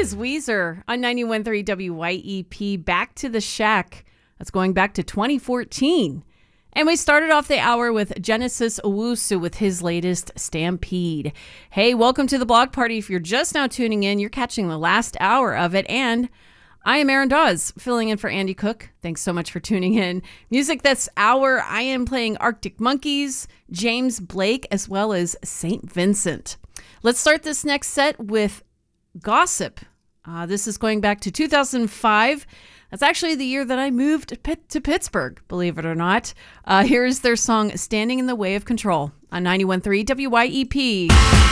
is Weezer on 91.3 WYEP. Back to the Shack. That's going back to 2014. And we started off the hour with Genesis Owusu with his latest Stampede. Hey, welcome to the Block Party. If you're just now tuning in, you're catching the last hour of it. And I am Erin Dawes, filling in for Andy Cook. Thanks so much for tuning in. Music this hour, I am playing Arctic Monkeys, James Blake, as well as St. Vincent. Let's start this next set with Gossip. This is going back to 2005. That's actually the year that I moved to Pittsburgh, believe it or not. Here's their song, Standing in the Way of Control, on 91.3 WYEP.